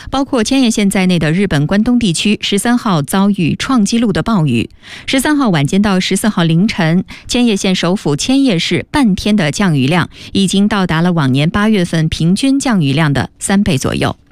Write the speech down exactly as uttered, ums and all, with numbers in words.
包括千叶县在内的日本关东地区十三号遭遇创纪录的暴雨。十三号晚间到十四号凌晨，千叶县首府千叶市半天的降雨量已经到达了往年八月份平均降雨量的三倍左右。